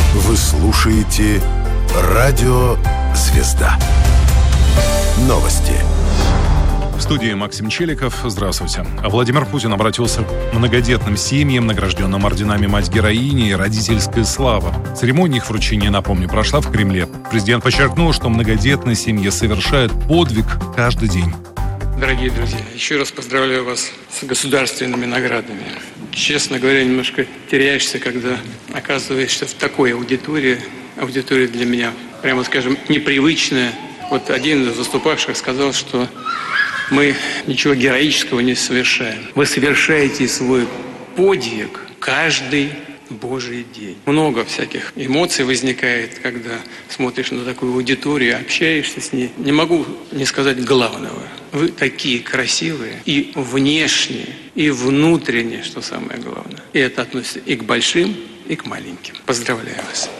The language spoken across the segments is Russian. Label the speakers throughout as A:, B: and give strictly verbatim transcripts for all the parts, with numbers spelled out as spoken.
A: Вы слушаете Радио Звезда. Новости.
B: В студии Максим Челиков. Здравствуйте. Владимир Путин обратился к многодетным семьям, награжденным орденами «Мать-героини» и «Родительская слава». Церемония их вручения, напомню, прошла в Кремле. Президент подчеркнул, что многодетные семьи совершают подвиг каждый день.
C: Дорогие друзья, еще раз поздравляю вас с государственными наградами. Честно говоря, немножко теряешься, когда оказываешься в такой аудитории. Аудитория для меня, прямо скажем, непривычная. Вот один из выступавших сказал, что мы ничего героического не совершаем. Вы совершаете свой подвиг каждый Божий день. Много всяких эмоций возникает, когда смотришь на такую аудиторию, общаешься с ней. Не могу не сказать главного. Вы такие красивые и внешне, и внутренне, что самое главное. И это относится и к большим, и к маленьким. Поздравляю вас.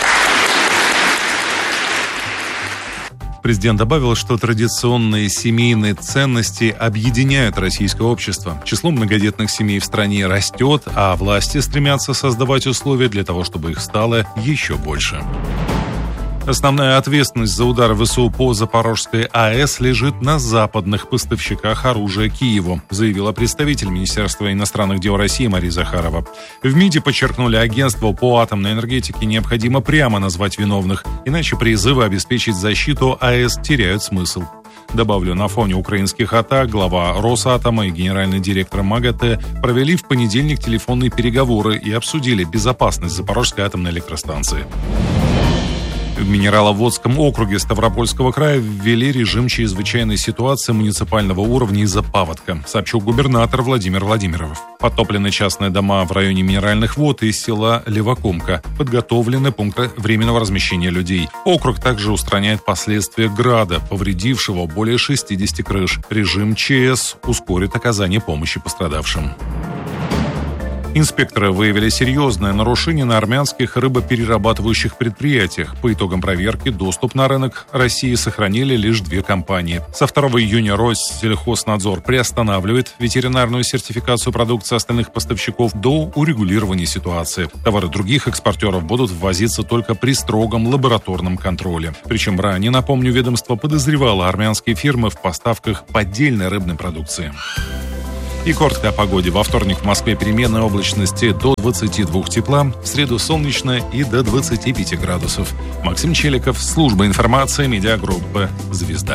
B: Президент добавил, что традиционные семейные ценности объединяют российское общество. Число многодетных семей в стране растет, а власти стремятся создавать условия для того, чтобы их стало еще больше. Основная ответственность за удары ВСУ по Запорожской АЭС лежит на западных поставщиках оружия Киеву, заявила представитель Министерства иностранных дел России Мария Захарова. В МИДе подчеркнули, агентству по атомной энергетике необходимо прямо назвать виновных, иначе призывы обеспечить защиту АЭС теряют смысл. Добавлю, на фоне украинских атак глава Росатома и генеральный директор МАГАТЭ провели в понедельник телефонные переговоры и обсудили безопасность Запорожской атомной электростанции. В Минераловодском округе Ставропольского края ввели режим чрезвычайной ситуации муниципального уровня из-за паводка, сообщил губернатор Владимир Владимиров. Подтоплены частные дома в районе Минеральных вод и села Левокумка. Подготовлены пункты временного размещения людей. Округ также устраняет последствия града, повредившего более шестьдесят крыш. Режим ЧС ускорит оказание помощи пострадавшим. Инспекторы выявили серьезное нарушение на армянских рыбоперерабатывающих предприятиях. По итогам проверки доступ на рынок России сохранили лишь две компании. Со второго июня Россельхознадзор приостанавливает ветеринарную сертификацию продукции остальных поставщиков до урегулирования ситуации. Товары других экспортеров будут ввозиться только при строгом лабораторном контроле. Причем ранее, напомню, ведомство подозревало армянские фирмы в поставках поддельной рыбной продукции. И коротко о погоде. Во вторник в Москве переменная облачности до двадцати двух тепла, в среду солнечно и до двадцати пяти градусов. Максим Челиков, служба информации, медиагруппы «Звезда».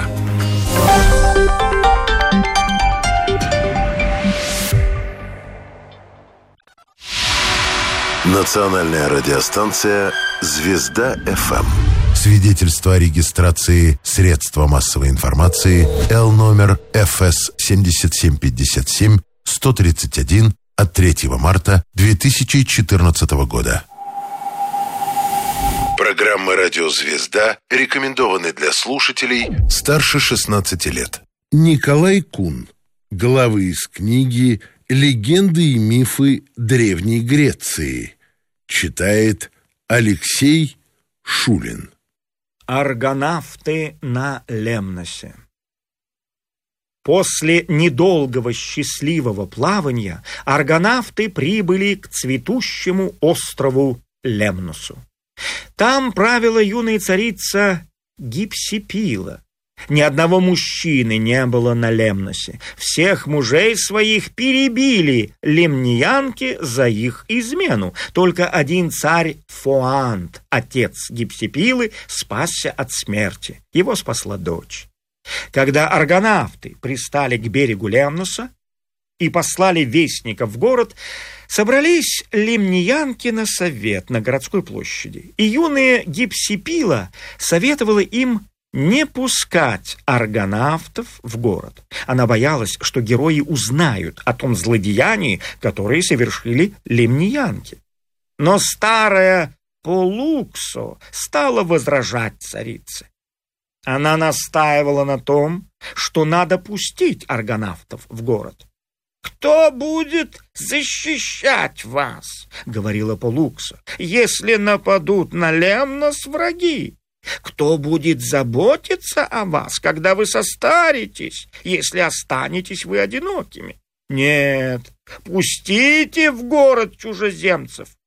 A: Национальная радиостанция «Звезда-ФМ». Свидетельство о регистрации средства массовой информации Л номер эф эс семь семь пять семь сто тридцать один от третьего марта две тысячи четырнадцатого года. Программы «Радио Звезда» рекомендованы для слушателей старше шестнадцати лет. Николай Кун. Главы из книги «Легенды и мифы Древней Греции». Читает Алексей Шулин.
D: Аргонавты на Лемносе. После недолгого счастливого плавания аргонавты прибыли к цветущему острову Лемносу. Там правила юная царица Гипсипила. Ни одного мужчины не было на Лемносе. Всех мужей своих перебили лемниянки за их измену. Только один царь Фоант, отец Гипсипилы, спасся от смерти. Его спасла дочь. Когда аргонавты пристали к берегу Лемноса и послали вестников в город, собрались лемниянки на совет на городской площади. И юная Гипсипила советовала им не пускать аргонавтов в город. Она боялась, что герои узнают о том злодеянии, которое совершили лемниянки. Но старая Полуксо стала возражать царице. Она настаивала на том, что надо пустить аргонавтов в город. «Кто будет защищать вас, — говорила Полуксо, — если нападут на Лемнос враги? Кто будет заботиться о вас, когда вы состаритесь, если останетесь вы одинокими? Нет, пустите в город чужеземцев,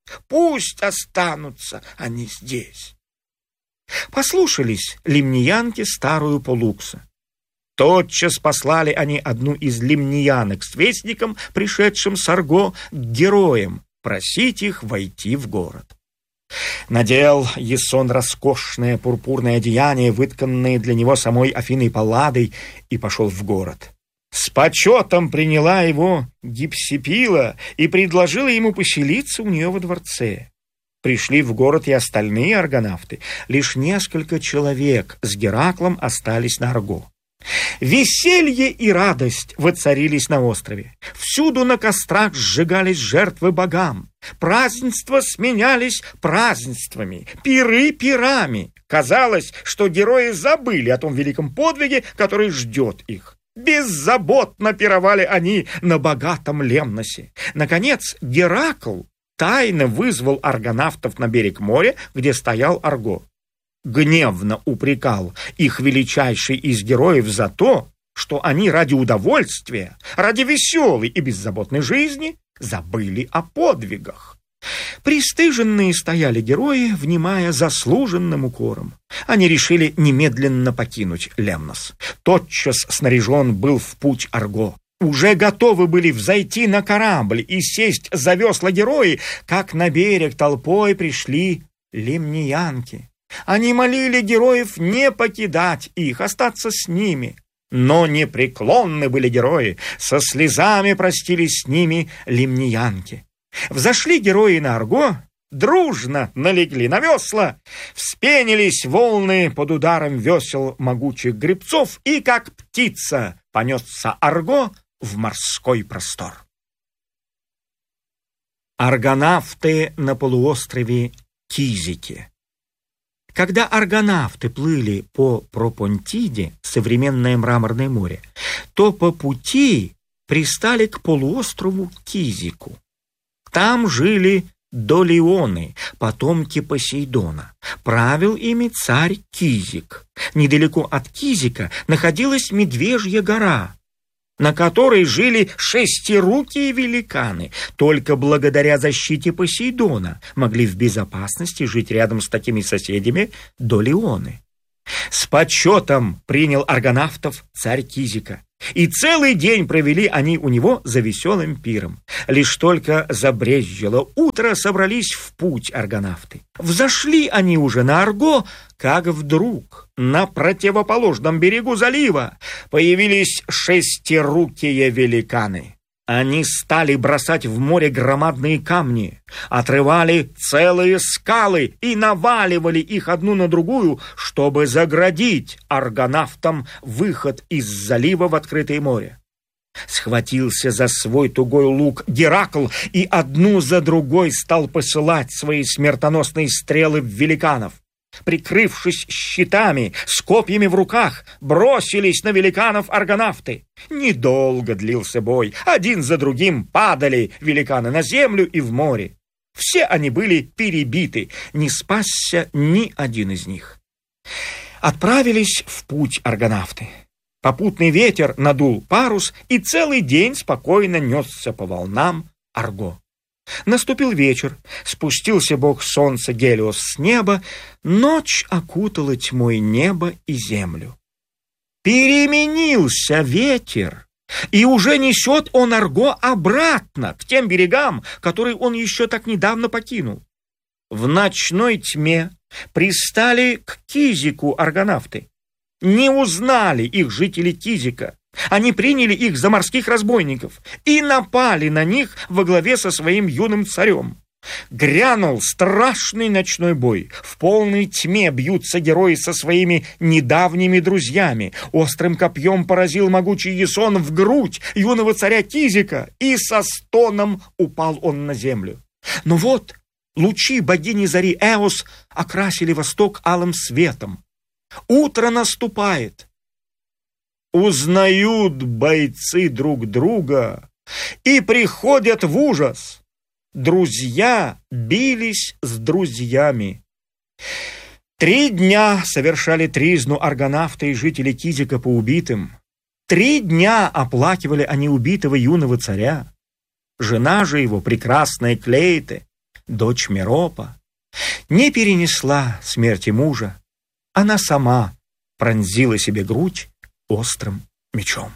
D: Пусть останутся они здесь. Послушались лимниянки старую Полукса. Тотчас послали они одну из лимниянок с вестником, пришедшим с Арго, к героям, просить их войти в город. Надел Ясон роскошное пурпурное одеяние, вытканное для него самой Афиной Палладой, и пошел в город. С почетом приняла его Гипсипила и предложила ему поселиться у нее во дворце. Пришли в город и остальные аргонавты. Лишь несколько человек с Гераклом остались на Арго. Веселье и радость воцарились на острове. Всюду на кострах сжигались жертвы богам. Празднества сменялись празднествами, пиры пирами. Казалось, что герои забыли о том великом подвиге, который ждет их. Беззаботно пировали они на богатом Лемносе. Наконец, Геракл тайно вызвал аргонавтов на берег моря, где стоял Арго. Гневно упрекал их величайший из героев за то, что они ради удовольствия, ради веселой и беззаботной жизни забыли о подвигах. Пристыженные стояли герои, внимая заслуженным укором. Они решили немедленно покинуть Лемнос. Тотчас снаряжен был в путь Арго. Уже готовы были взойти на корабль и сесть за весла герои, как на берег толпой пришли лимниянки. Они молили героев не покидать их, остаться с ними. Но непреклонны были герои, со слезами простились с ними лимниянки. Взошли герои на Арго, дружно налегли на весла, вспенились волны под ударом весел могучих гребцов, и, как птица, понесся Арго в морской простор. Аргонавты на полуострове Кизике. Когда аргонавты плыли по Пропонтиде, современное Мраморное море, то по пути пристали к полуострову Кизику. Там жили долионы, потомки Посейдона. Правил ими царь Кизик. Недалеко от Кизика находилась Медвежья гора, на которой жили шестирукие великаны. Только благодаря защите Посейдона могли в безопасности жить рядом с такими соседями долионы. С почетом принял аргонавтов царь Кизика, и целый день провели они у него за веселым пиром. Лишь только забрезжило утро, собрались в путь аргонавты. Взошли они уже на Арго, как вдруг на противоположном берегу залива появились шестирукие великаны. Они стали бросать в море громадные камни, отрывали целые скалы и наваливали их одну на другую, чтобы заградить аргонавтам выход из залива в открытое море. Схватился за свой тугой лук Геракл и одну за другой стал посылать свои смертоносные стрелы в великанов. Прикрывшись щитами, с копьями в руках, бросились на великанов аргонавты. Недолго длился бой. Один за другим падали великаны на землю и в море. Все они были перебиты, не спасся ни один из них. Отправились в путь аргонавты. Попутный ветер надул парус, и целый день спокойно несся по волнам Арго. Наступил вечер, спустился бог солнца Гелиос с неба, ночь окутала тьмой небо и землю. Переменился ветер, и уже несет он Арго обратно, к тем берегам, которые он еще так недавно покинул. В ночной тьме пристали к Кизику аргонавты. Не узнали их жители Кизика. Они приняли их за морских разбойников и напали на них во главе со своим юным царем. Грянул страшный ночной бой. В полной тьме бьются герои со своими недавними друзьями. Острым копьем поразил могучий Ясон в грудь юного царя Кизика, и со стоном упал он на землю. Но вот лучи богини зари Эос окрасили восток алым светом. Утро наступает. Узнают бойцы друг друга и приходят в ужас. Друзья бились с друзьями. Три дня совершали тризну аргонавты и жители Кизика по убитым. Три дня оплакивали они убитого юного царя. Жена же его, прекрасная Клеите, дочь Меропа, не перенесла смерти мужа. Она сама пронзила себе грудь острым мечом.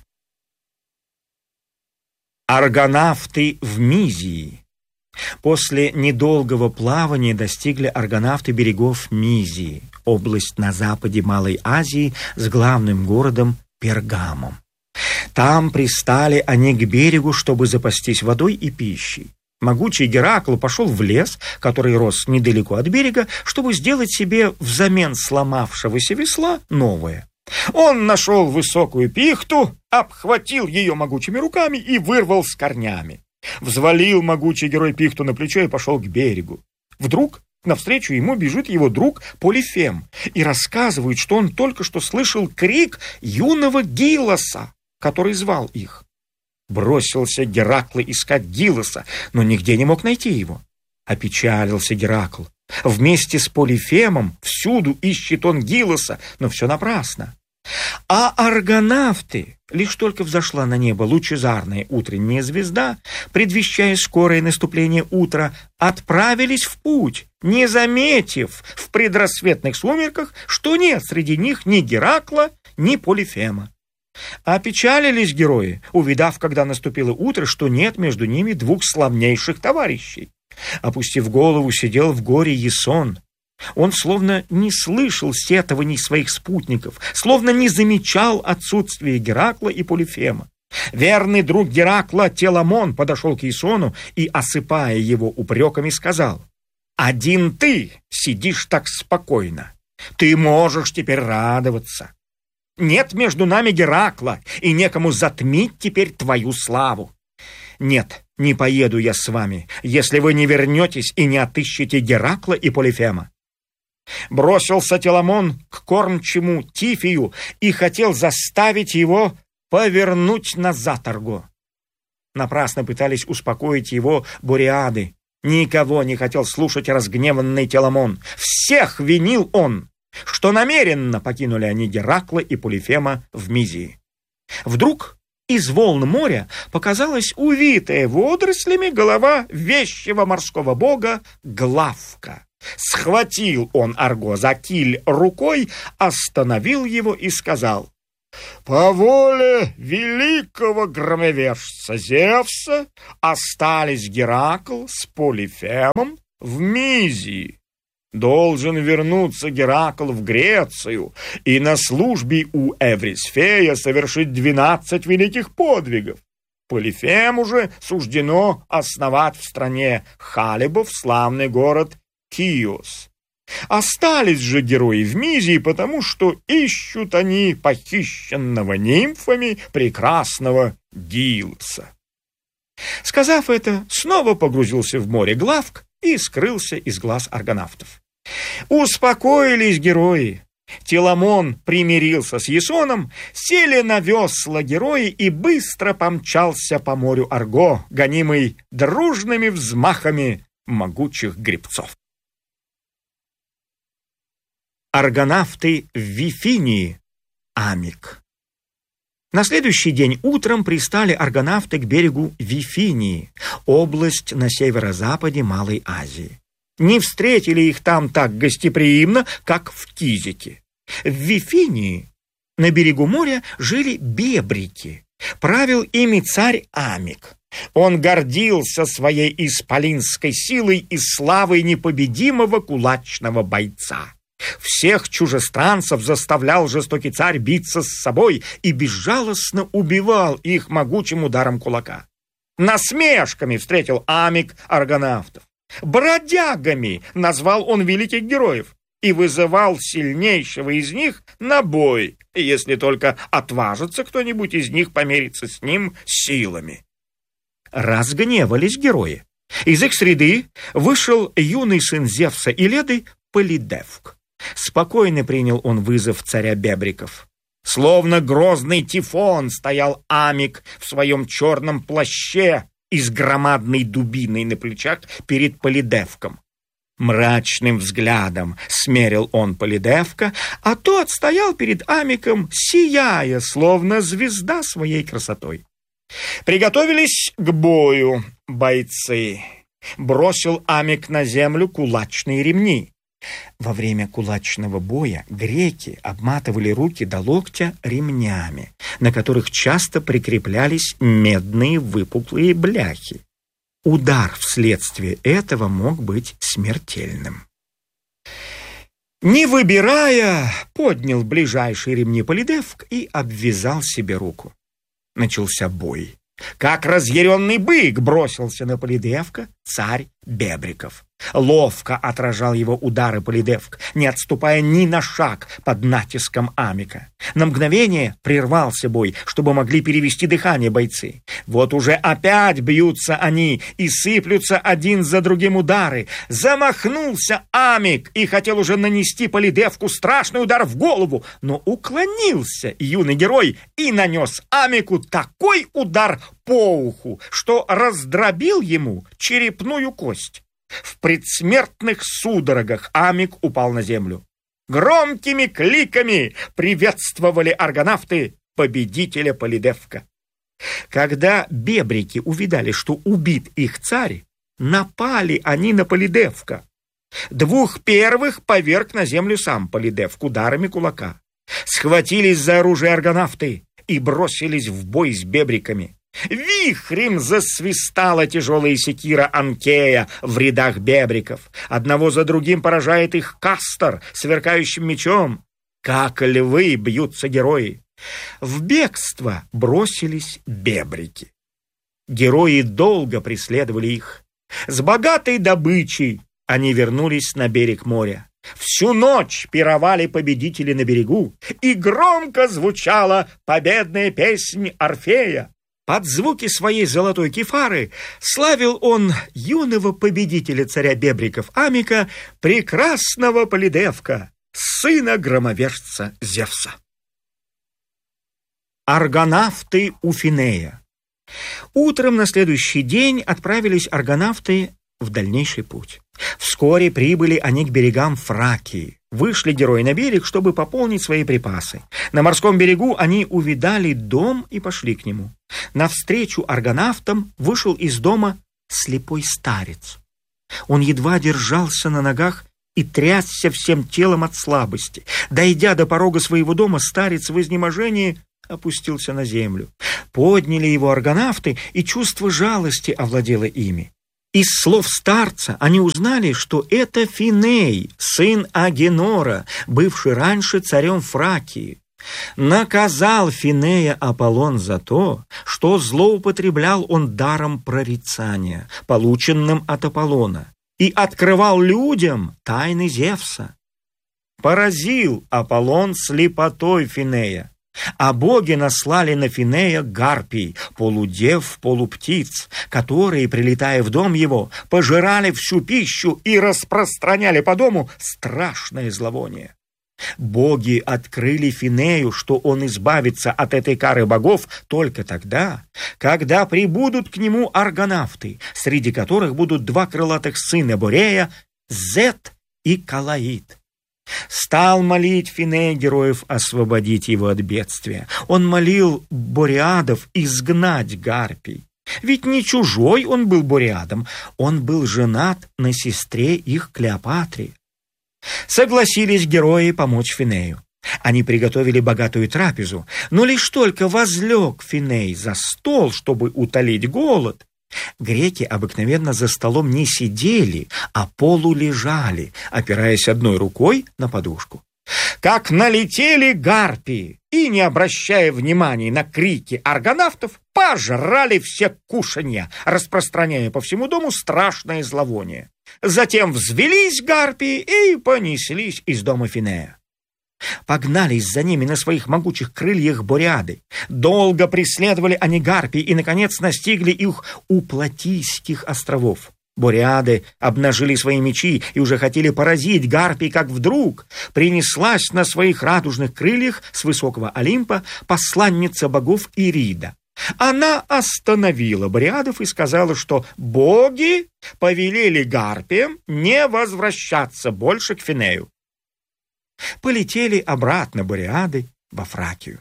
D: Аргонавты в Мизии. После недолгого плавания достигли аргонавты берегов Мизии, область на западе Малой Азии с главным городом Пергамом. Там пристали они к берегу, чтобы запастись водой и пищей. Могучий Геракл пошел в лес, который рос недалеко от берега, чтобы сделать себе взамен сломавшегося весла новое. Он нашел высокую пихту, обхватил ее могучими руками и вырвал с корнями. Взвалил могучий герой пихту на плечо и пошел к берегу. Вдруг навстречу ему бежит его друг Полифем и рассказывает, что он только что слышал крик юного Гилоса, который звал их. Бросился Геракл искать Гилоса, но нигде не мог найти его. Опечалился Геракл. Вместе с Полифемом всюду ищет он Гилоса, но все напрасно. А аргонавты, лишь только взошла на небо лучезарная утренняя звезда, предвещая скорое наступление утра, отправились в путь, не заметив в предрассветных сумерках, что нет среди них ни Геракла, ни Полифема. Опечалились герои, увидав, когда наступило утро, что нет между ними двух славнейших товарищей. Опустив голову, сидел в горе Ясон. Он словно не слышал сетований своих спутников, словно не замечал отсутствия Геракла и Полифема. Верный друг Геракла Теламон подошел к Ясону и, осыпая его упреками, сказал: «Один ты сидишь так спокойно. Ты можешь теперь радоваться. Нет между нами Геракла, и некому затмить теперь твою славу. Нет, не поеду я с вами, если вы не вернетесь и не отыщете Геракла и Полифема». Бросился Теламон к кормчему Тифию и хотел заставить его повернуть назад Арго. Напрасно пытались успокоить его Бориады. Никого не хотел слушать разгневанный Теламон. Всех винил он, что намеренно покинули они Геракла и Полифема в Мизии. Вдруг из волн моря показалась увитая водорослями голова вещего морского бога Главка. Схватил он Арго за киль рукой, остановил его и сказал: «По воле великого громовержца Зевса остались Геракл с Полифемом в Мизии. Должен вернуться Геракл в Грецию и на службе у Эврисфея совершить двенадцать великих подвигов. Полифему же суждено основать в стране Халебов славный город Киос. Остались же герои в Мизии, потому что ищут они похищенного нимфами прекрасного Гилоса». Сказав это, снова погрузился в море Главк и скрылся из глаз аргонавтов. Успокоились герои. Теламон примирился с Ясоном, сели на весла герои и быстро помчался по морю Арго, гонимый дружными взмахами могучих гребцов. Аргонавты в Вифинии. Амик. На следующий день утром пристали аргонавты к берегу Вифинии, область на северо-западе Малой Азии. Не встретили их там так гостеприимно, как в Кизике. В Вифинии на берегу моря жили бебрики. Правил ими царь Амик. Он гордился своей исполинской силой и славой непобедимого кулачного бойца. Всех чужестранцев заставлял жестокий царь биться с собой и безжалостно убивал их могучим ударом кулака. Насмешками встретил Амик аргонавтов. Бродягами назвал он великих героев и вызывал сильнейшего из них на бой, если только отважится кто-нибудь из них помериться с ним силами. Разгневались герои. Из их среды вышел юный сын Зевса и Леды Полидевк. Спокойно принял он вызов царя бебриков. Словно грозный тифон стоял Амик в своем черном плаще и с громадной дубиной на плечах перед Полидевком. Мрачным взглядом смерил он Полидевка, а тот стоял перед Амиком, сияя, словно звезда своей красотой. Приготовились к бою бойцы. бросил Амик на землю кулачные ремни. Во время кулачного боя греки обматывали руки до локтя ремнями, на которых часто прикреплялись медные выпуклые бляхи. Удар вследствие этого мог быть смертельным. Не выбирая, поднял ближайшие ремни Полидевк и обвязал себе руку. Начался бой. Как разъяренный бык бросился на Полидевка царь Бебриков. Ловко отражал его удары Полидевк, не отступая ни на шаг под натиском Амика. На мгновение прервался бой, чтобы могли перевести дыхание бойцы. Вот уже опять бьются они и сыплются один за другим удары. Замахнулся Амик и хотел уже нанести Полидевку страшный удар в голову, но уклонился юный герой и нанес Амику такой удар по уху, что раздробил ему черепную кость. В предсмертных судорогах Амик упал на землю. Громкими кликами приветствовали аргонавты победителя Полидевка. Когда бебрики увидали, что убит их царь, напали они на Полидевка. Двух первых поверг на землю сам Полидевк ударами кулака. Схватились за оружие аргонавты и бросились в бой с бебриками. Вихрем засвистала тяжелая секира Анкея в рядах бебриков. Одного за другим поражает их Кастор сверкающим мечом. Как львы бьются герои. В бегство бросились бебрики. Герои долго преследовали их. С богатой добычей они вернулись на берег моря. Всю ночь пировали победители на берегу, и громко звучала победная песнь Орфея. Под звуки своей золотой кефары славил он юного победителя царя Бебриков Амика, прекрасного Полидевка, сына громовержца Зевса. Аргонавты у Финея. Утром на следующий день отправились аргонавты в дальнейший путь. Вскоре прибыли они к берегам Фракии. Вышли герои на берег, чтобы пополнить свои припасы. На морском берегу они увидали дом и пошли к нему. Навстречу аргонавтам вышел из дома слепой старец. Он едва держался на ногах и трясся всем телом от слабости. Дойдя до порога своего дома, старец в изнеможении опустился на землю. Подняли его аргонавты, и чувство жалости овладело ими. Из слов старца они узнали, что это Финей, сын Агенора, бывший раньше царем Фракии. Наказал Финея Аполлон за то, что злоупотреблял он даром прорицания, полученным от Аполлона, и открывал людям тайны Зевса. Поразил Аполлон слепотой Финея, а боги наслали на Финея гарпий, полудев, полуптиц, которые, прилетая в дом его, пожирали всю пищу и распространяли по дому страшное зловоние. Боги открыли Финею, что он избавится от этой кары богов только тогда, когда прибудут к нему аргонавты, среди которых будут два крылатых сына Борея, Зет и Калаид. Стал молить Финей героев освободить его от бедствия. Он молил Бориадов изгнать гарпий. Ведь не чужой он был Бориадом, он был женат на сестре их Клеопатре. Согласились герои помочь Финею. Они приготовили богатую трапезу, но лишь только возлег Финей за стол, чтобы утолить голод, греки обыкновенно за столом не сидели, а полулежали, опираясь одной рукой на подушку. Как налетели гарпии и, не обращая внимания на крики аргонавтов, пожрали все кушанья, распространяя по всему дому страшное зловоние. Затем взвелись гарпии и понеслись из дома Финея. Погнались за ними на своих могучих крыльях Бориады. Долго преследовали они гарпий и, наконец, настигли их у Платийских островов. Бориады обнажили свои мечи и уже хотели поразить гарпий, как вдруг принеслась на своих радужных крыльях с высокого Олимпа посланница богов Ирида. Она остановила Бориадов и сказала, что боги повелели гарпиям не возвращаться больше к Финею. Полетели обратно Бориады во Фракию.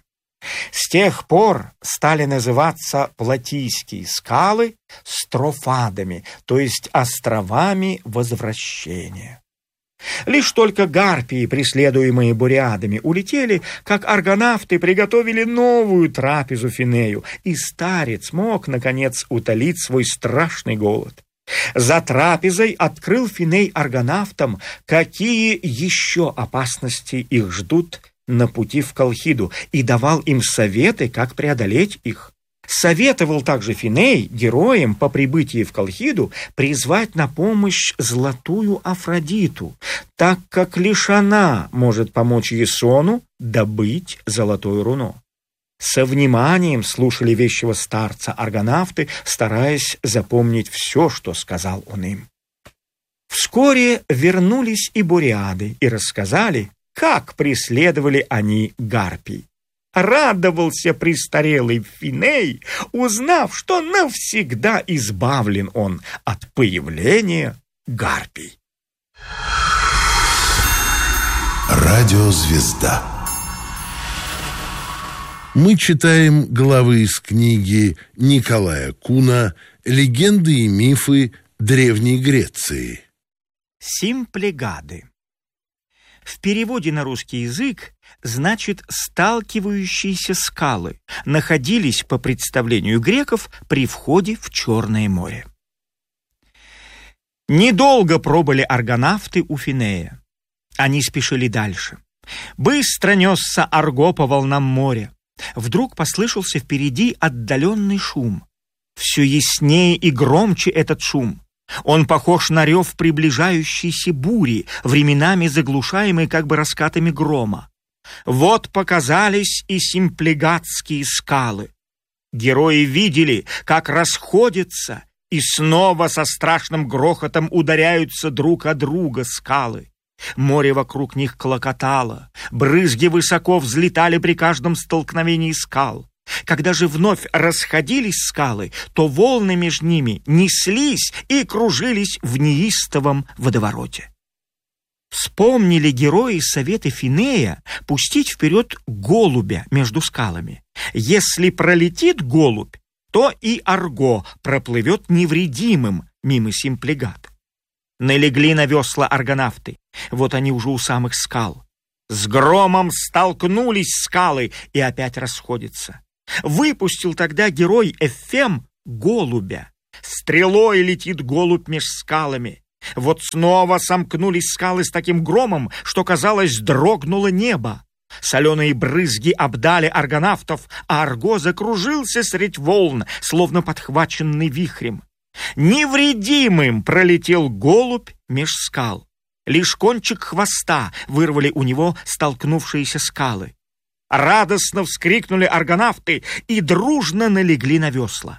D: С тех пор стали называться Платийские скалы строфадами, то есть островами возвращения. Лишь только гарпии, преследуемые буриадами, улетели, как аргонавты приготовили новую трапезу Финею, и старец мог, наконец, утолить свой страшный голод. За трапезой открыл Финей аргонавтам, какие еще опасности их ждут на пути в Колхиду, и давал им советы, как преодолеть их. Советовал также Финей героям по прибытии в Колхиду призвать на помощь золотую Афродиту, так как лишь она может помочь Ясону добыть золотое руно. Со вниманием слушали вещего старца аргонавты, стараясь запомнить все, что сказал он им. Вскоре вернулись и буриады и рассказали, как преследовали они гарпий. Радовался престарелый Финей, узнав, что навсегда избавлен он от появления гарпий.
A: Радиозвезда. Мы читаем главы из книги Николая Куна «Легенды и мифы Древней Греции».
D: Симплегады. В переводе на русский язык значит «сталкивающиеся скалы», находились, по представлению греков, при входе в Черное море. Недолго пробыли аргонавты у Финея. Они спешили дальше. Быстро несся Арго по волнам моря. Вдруг послышался впереди отдаленный шум. Все яснее и громче этот шум. Он похож на рев приближающейся бури, временами заглушаемый как бы раскатами грома. Вот показались и симплегадские скалы. Герои видели, как расходятся и снова со страшным грохотом ударяются друг о друга скалы. Море вокруг них клокотало, брызги высоко взлетали при каждом столкновении скал. Когда же вновь расходились скалы, то волны между ними неслись и кружились в неистовом водовороте. Вспомнили герои советы Финея пустить вперед голубя между скалами. Если пролетит голубь, то и Арго проплывет невредимым мимо симплегад. Налегли на весла аргонавты. Вот они уже у самых скал. С громом столкнулись скалы и опять расходятся. Выпустил тогда герой Эфем голубя. Стрелой летит голубь меж скалами. Вот снова сомкнулись скалы с таким громом, что, казалось, дрогнуло небо. Соленые брызги обдали аргонавтов, а Арго закружился средь волн, словно подхваченный вихрем. Невредимым пролетел голубь меж скал. Лишь кончик хвоста вырвали у него столкнувшиеся скалы. Радостно вскрикнули аргонавты и дружно налегли на весла.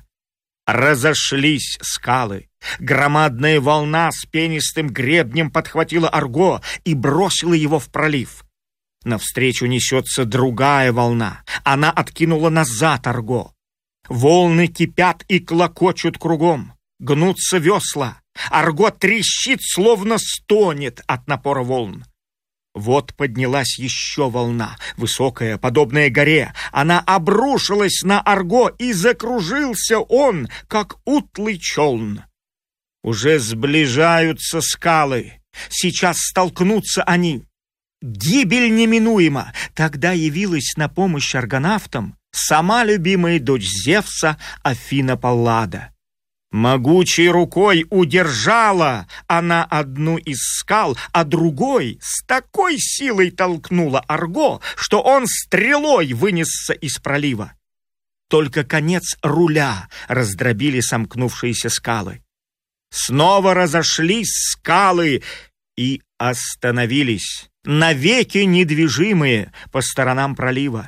D: Разошлись скалы. Громадная волна с пенистым гребнем подхватила Арго и бросила его в пролив. Навстречу несется другая волна. Она откинула назад Арго. Волны кипят и клокочут кругом. Гнутся весла. Арго трещит, словно стонет от напора волн. Вот поднялась еще волна, высокая, подобная горе. Она обрушилась на Арго, и закружился он, как утлый челн. Уже сближаются скалы. Сейчас столкнутся они. Гибель неминуема. Тогда явилась на помощь аргонавтам сама любимая дочь Зевса Афина Паллада. Могучей рукой удержала она одну из скал, а другой с такой силой толкнула Арго, что он стрелой вынесся из пролива. Только конец руля раздробили сомкнувшиеся скалы. Снова разошлись скалы и остановились, навеки недвижимые по сторонам пролива.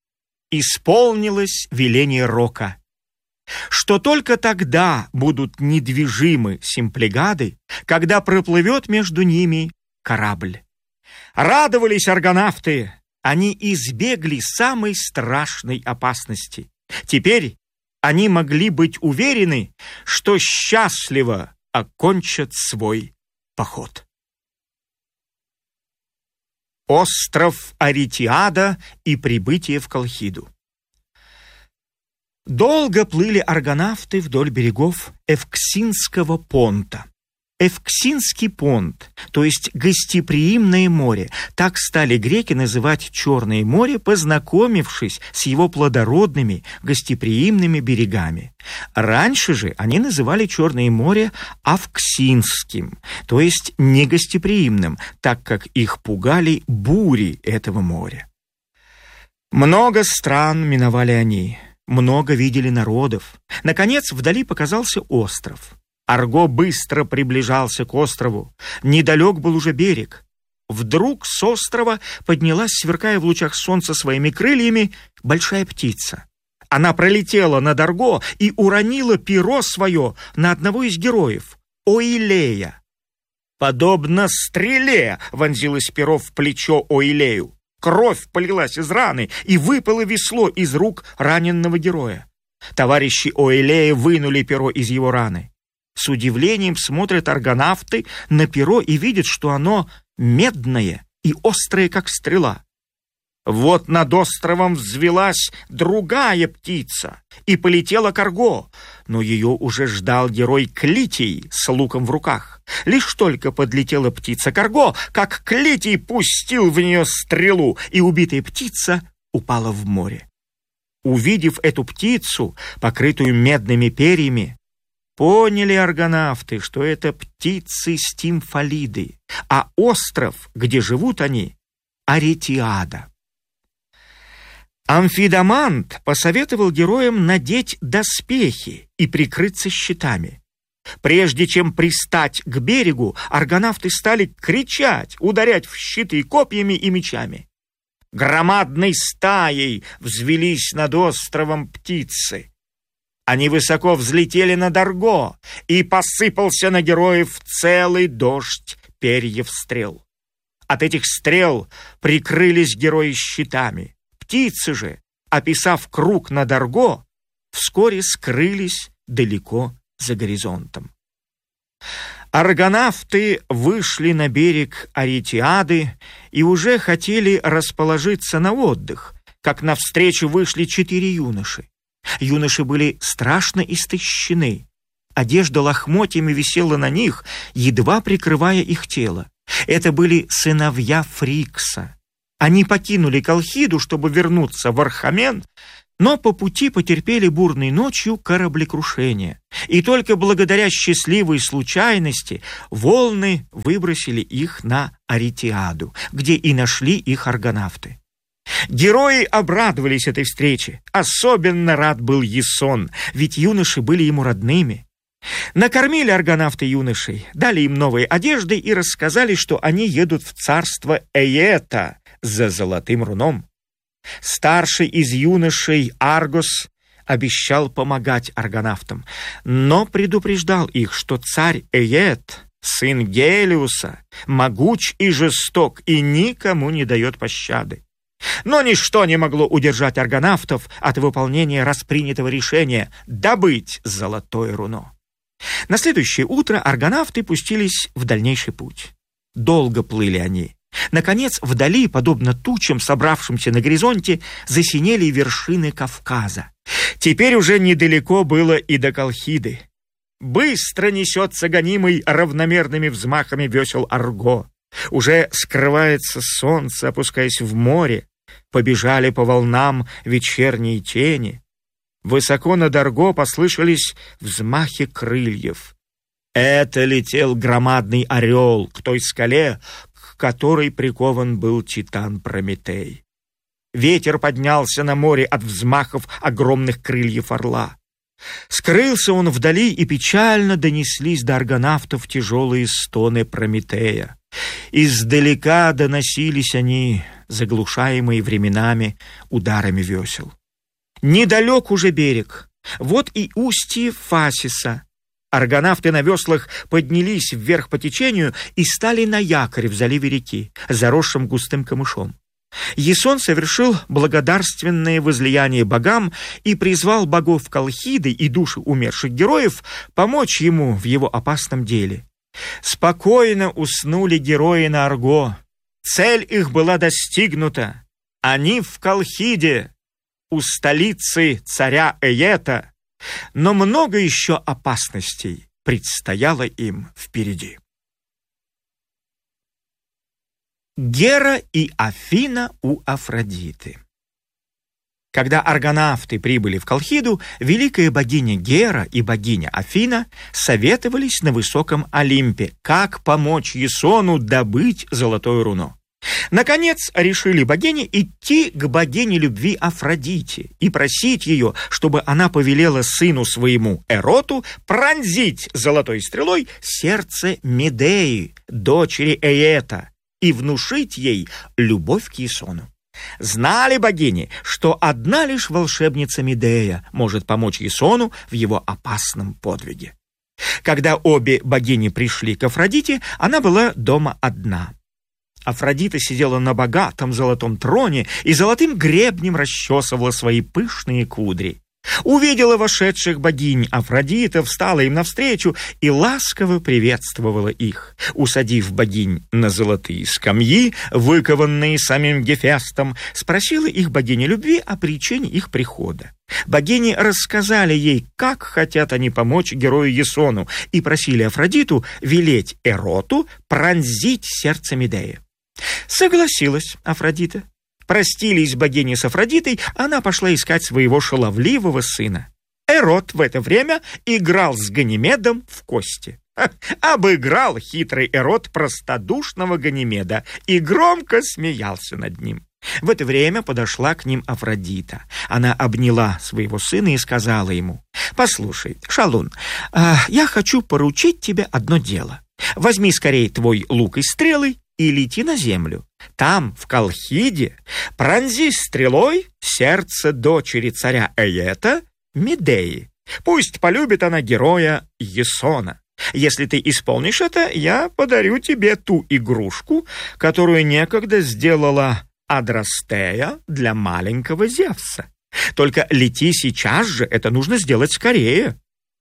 D: Исполнилось веление Рока, что только тогда будут недвижимы симплегады, когда проплывет между ними корабль. Радовались аргонавты, они избегли самой страшной опасности. Теперь они могли быть уверены, что счастливо окончат свой поход. Остров Аритиада и прибытие в Колхиду. Долго плыли аргонавты вдоль берегов Эвксинского понта. Эвксинский понт, то есть гостеприимное море, так стали греки называть Черное море, познакомившись с его плодородными гостеприимными берегами. Раньше же они называли Черное море Авксинским, то есть негостеприимным, так как их пугали бури этого моря. Много стран миновали они, много видели народов. Наконец, вдали показался остров. Арго быстро приближался к острову. Недалек был уже берег. Вдруг с острова поднялась, сверкая в лучах солнца своими крыльями, большая птица. Она пролетела над Арго и уронила перо свое на одного из героев, Оилея. Подобно стреле вонзилось перо в плечо Оилею. Кровь полилась из раны, и выпало весло из рук раненного героя. Товарищи Оилея вынули перо из его раны. С удивлением смотрят аргонавты на перо и видят, что оно медное и острое, как стрела. Вот над островом взвелась другая птица и полетела к Арго, но ее уже ждал герой Клитий с луком в руках. Лишь только подлетела птица к Арго, как Клитий пустил в нее стрелу, и убитая птица упала в море. Увидев эту птицу, покрытую медными перьями, поняли аргонавты, что это птицы Стимфалиды, а остров, где живут они, Аретиада. Амфидамант посоветовал героям надеть доспехи и прикрыться щитами. Прежде чем пристать к берегу, аргонавты стали кричать, ударять в щиты копьями и мечами. Громадной стаей взвелись над островом птицы. Они высоко взлетели над Арго, и посыпался на героев целый дождь перьев стрел. От этих стрел прикрылись герои щитами. Птицы же, описав круг над Арго, вскоре скрылись далеко за горизонтом. Аргонавты вышли на берег Аретиады и уже хотели расположиться на отдых, как навстречу вышли четыре юноши. Юноши были страшно истощены. Одежда лохмотьями висела на них, едва прикрывая их тело. Это были сыновья Фрикса. Они покинули Колхиду, чтобы вернуться в Архамен, но по пути потерпели бурной ночью кораблекрушение. И только благодаря счастливой случайности волны выбросили их на Аретиаду, где и нашли их аргонавты. Герои обрадовались этой встрече. Особенно рад был Ясон, ведь юноши были ему родными. Накормили аргонавты юношей, дали им новые одежды и рассказали, что они едут в царство Эета за золотым руном. Старший из юношей Аргос обещал помогать аргонавтам, но предупреждал их, что царь Эет, сын Гелиуса, могуч и жесток и никому не дает пощады. Но ничто не могло удержать аргонавтов от выполнения распринятого решения добыть золотое руно. На следующее утро аргонавты пустились в дальнейший путь. Долго плыли они. Наконец, вдали, подобно тучам, собравшимся на горизонте, засинели вершины Кавказа. Теперь уже недалеко было и до Колхиды. Быстро несется гонимый равномерными взмахами весел Арго. Уже скрывается солнце, опускаясь в море. Побежали по волнам вечерние тени. Высоко над Арго послышались взмахи крыльев. Это летел громадный орел к той скале, к которой прикован был титан Прометей. Ветер поднялся на море от взмахов огромных крыльев орла. Скрылся он вдали, и печально донеслись до аргонавтов тяжелые стоны Прометея. Издалека доносились они, заглушаемые временами ударами весел. Недалек уже берег, вот и устье Фасиса. Аргонавты на веслах поднялись вверх по течению и стали на якорь в заливе реки, заросшем густым камышом. Ясон совершил благодарственное возлияние богам и призвал богов Колхиды и души умерших героев помочь ему в его опасном деле. Спокойно уснули герои на Арго. Цель их была достигнута. Они в Колхиде. у столицы царя Эета, но много еще опасностей предстояло им впереди. Гера и Афина у Афродиты. Когда аргонавты прибыли в Колхиду, великая богиня Гера и богиня Афина советовались на высоком Олимпе, как помочь Ясону добыть золотое руно. Наконец решили богини идти к богине любви Афродите и просить ее, чтобы она повелела сыну своему Эроту пронзить золотой стрелой сердце Медеи, дочери Эета, и внушить ей любовь к Ясону. Знали богини, что одна лишь волшебница Медея может помочь Ясону в его опасном подвиге. Когда обе богини пришли к Афродите, она была дома одна. Афродита сидела на богатом золотом троне и золотым гребнем расчесывала свои пышные кудри. Увидела вошедших богинь Афродита, встала им навстречу и ласково приветствовала их. Усадив богинь на золотые скамьи, выкованные самим Гефестом, спросила их богиня любви о причине их прихода. Богини рассказали ей, как хотят они помочь герою Ясону, и просили Афродиту велеть Эроту пронзить сердце Медеи. Согласилась Афродита. Простились богини с Афродитой, она пошла искать своего шаловливого сына. Эрот в это время играл с Ганимедом в кости. Обыграл хитрый Эрот простодушного Ганимеда и громко смеялся над ним. В это время подошла к ним Афродита. Она обняла своего сына и сказала ему: «Послушай, шалун, я хочу поручить тебе одно дело. Возьми скорее твой лук и стрелы и лети на землю. Там, в Колхиде, пронзи стрелой сердце дочери царя Эета, Медеи. Пусть полюбит она героя Ясона. Если ты исполнишь это, я подарю тебе ту игрушку, которую некогда сделала Адрастея для маленького Зевса. Только лети сейчас же, это нужно сделать скорее».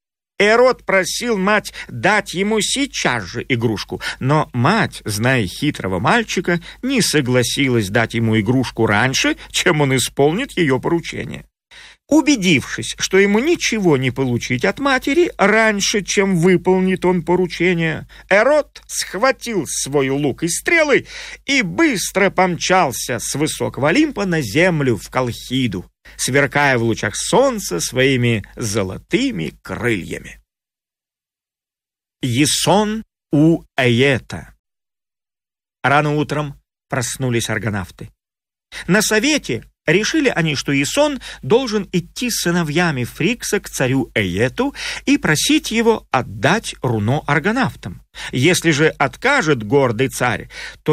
D: Эрот просил мать дать ему сейчас же игрушку, но мать, зная хитрого мальчика, не согласилась дать ему игрушку раньше, чем он исполнит ее поручение. Убедившись, что ему ничего не получить от матери раньше, чем выполнит он поручение, Эрот схватил свой лук и стрелы и быстро помчался с высокого Олимпа на землю в Колхиду, сверкая в лучах солнца своими золотыми крыльями. Ясон у Эета. Рано утром проснулись аргонавты. На совете решили они, что Ясон должен идти с сыновьями Фрикса к царю Эету и просить его отдать руно аргонавтам. Если же откажет гордый царь, то